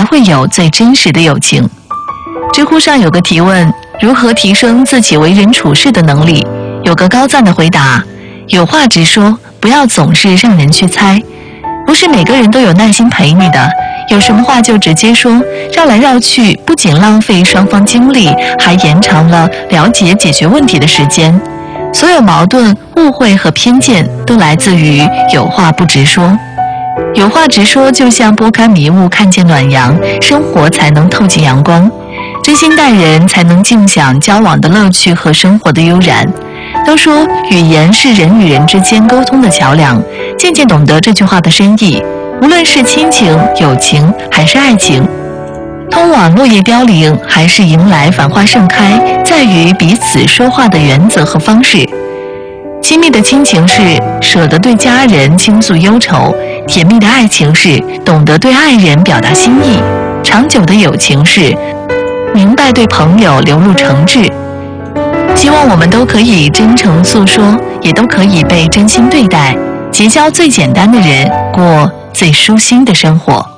才会有最真实的友情。知乎上有个提问：如何提升自己为人处事的能力？有个高赞的回答：有话直说，不要总是让人去猜。不是每个人都有耐心陪你的，有什么话就直接说，绕来绕去不仅浪费双方精力，还延长了了解解决问题的时间。所有矛盾、误会和偏见都来自于有话不直说。有话直说，就像拨开迷雾看见暖阳，生活才能透进阳光。真心待人，才能尽享交往的乐趣和生活的悠然。都说语言是人与人之间沟通的桥梁，渐渐懂得这句话的深意。无论是亲情、友情还是爱情，通往落叶凋零还是迎来繁花盛开，在于彼此说话的原则和方式。亲密的亲情是舍得对家人倾诉忧愁，甜蜜的爱情是懂得对爱人表达心意，长久的友情是明白对朋友流露诚挚。希望我们都可以真诚诉说，也都可以被真心对待，结交最简单的人，过最舒心的生活。